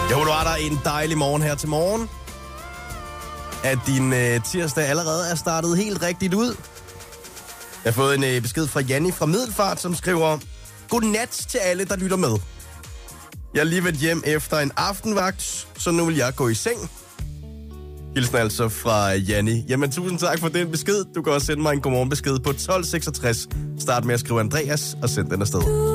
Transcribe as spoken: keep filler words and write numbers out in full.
Jeg håber, du har der en dejlig morgen her til morgen. At din øh, tirsdag allerede er startet helt rigtigt ud. Jeg har fået en øh, besked fra Janni fra Middelfart, som skriver: Godnat til alle, der lytter med. Jeg er lige været hjem efter en aftenvagt, så nu vil jeg gå i seng. Hilsen altså fra Janni. Jamen, tusind tak for den besked. Du kan også sende mig en godmorgenbesked på tolv seksogtres. Start med at skrive Andreas og send den afsted.